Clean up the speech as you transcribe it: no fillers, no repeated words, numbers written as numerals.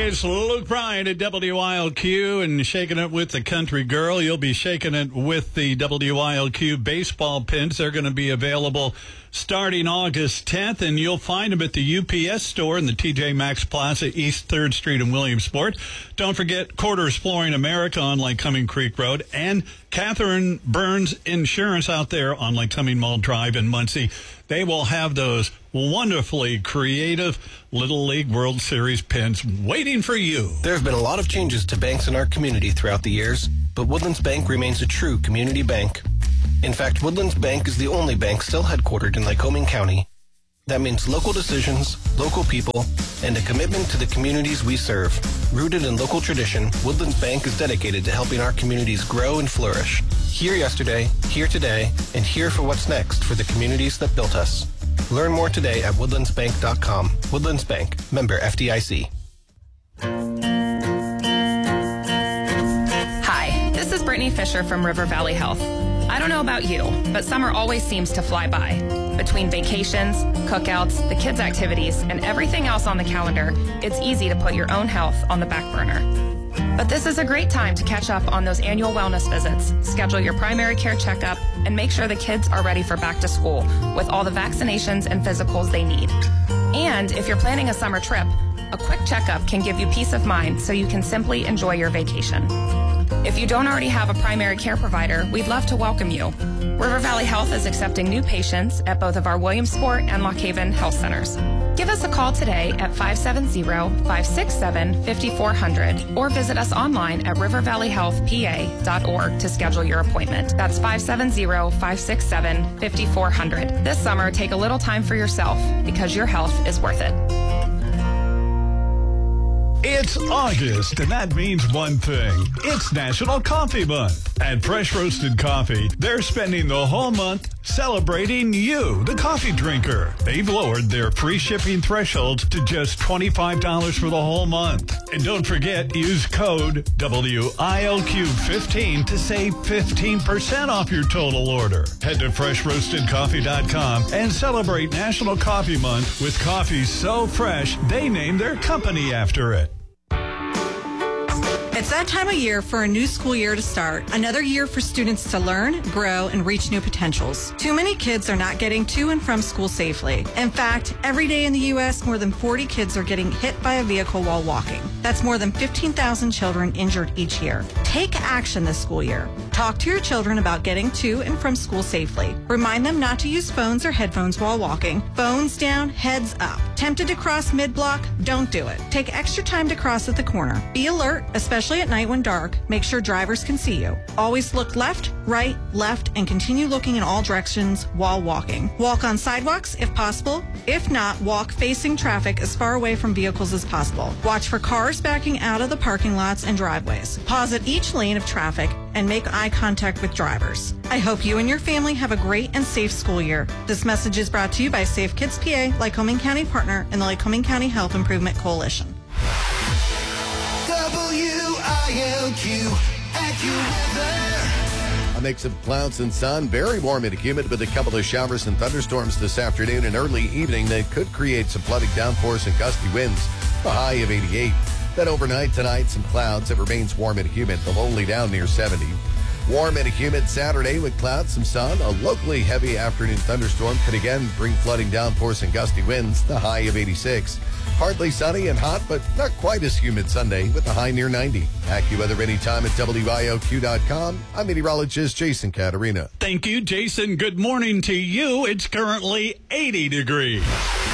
It's Luke Bryan at WILQ and shaking it with the country girl. You'll be shaking it with the WILQ baseball pins. They're going to be available starting August 10th, and you'll find them at the UPS store in the TJ Maxx Plaza, East 3rd Street in Williamsport. Don't forget Quarters Flooring America on Lycoming Creek Road and Catherine Burns Insurance out there on Lycoming Mall Drive in Muncie. They will have those wonderfully creative Little League World Series pins waiting for you. There have been a lot of changes to banks in our community throughout the years, but Woodlands Bank remains a true community bank. In fact, Woodlands Bank is the only bank still headquartered in Lycoming County. That means local decisions, local people, and a commitment to the communities we serve. Rooted in local tradition, Woodlands Bank is dedicated to helping our communities grow and flourish. Here yesterday, here today, and here for what's next for the communities that built us. Learn more today at woodlandsbank.com. Woodlands Bank, member FDIC. Hi, this is Brittany Fisher from River Valley Health. I don't know about you, but summer always seems to fly by. Between vacations, cookouts, the kids' activities, and everything else on the calendar, it's easy to put your own health on the back burner. But this is a great time to catch up on those annual wellness visits, schedule your primary care checkup, and make sure the kids are ready for back to school with all the vaccinations and physicals they need. And if you're planning a summer trip, a quick checkup can give you peace of mind so you can simply enjoy your vacation. If you don't already have a primary care provider, we'd love to welcome you. River Valley Health is accepting new patients at both of our Williamsport and Lock Haven health centers. Give us a call today at 570-567-5400 or visit us online at rivervalleyhealthpa.org to schedule your appointment. That's 570-567-5400. This summer, take a little time for yourself because your health is worth it. It's August, and that means one thing. It's National Coffee Month. At Fresh Roasted Coffee, they're spending the whole month celebrating you, the coffee drinker. They've lowered their free shipping thresholds to just $25 for the whole month. And don't forget, use code WILQ15 to save 15% off your total order. Head to FreshRoastedCoffee.com and celebrate National Coffee Month with coffee so fresh, they named their company after it. It's that time of year for a new school year to start. Another year for students to learn, grow, and reach new potentials. Too many kids are not getting to and from school safely. In fact, every day in the U.S., more than 40 kids are getting hit by a vehicle while walking. That's more than 15,000 children injured each year. Take action this school year. Talk to your children about getting to and from school safely. Remind them not to use phones or headphones while walking. Phones down, heads up. Tempted to cross mid-block? Don't do it. Take extra time to cross at the corner. Be alert, especially at night when dark. Make sure drivers can see you. Always look left, right, left, and continue looking in all directions while walking. Walk on sidewalks if possible. If not, walk facing traffic as far away from vehicles as possible. Watch for cars backing out of the parking lots and driveways. Pause at each lane of traffic and make eye contact with drivers. I hope you and your family have a great and safe school year. This message is brought to you by Safe Kids PA, Lycoming County Partner, and the Lycoming County Health Improvement Coalition. WILQ AccuWeather. A mix of clouds and sun, very warm and humid with a couple of showers and thunderstorms this afternoon and early evening that could create some flooding downpours and gusty winds. The high of 88. Then overnight tonight, some clouds. It remains warm and humid. The low only down near 70. Warm and humid Saturday with clouds, some sun. A locally heavy afternoon thunderstorm could again bring flooding downpours and gusty winds. The high of 86. Partly sunny and hot, but not quite as humid Sunday with the high near 90. AccuWeather anytime at WILQ.com. I'm meteorologist Jason Caterina. Thank you, Jason. Good morning to you. It's currently 80 degrees.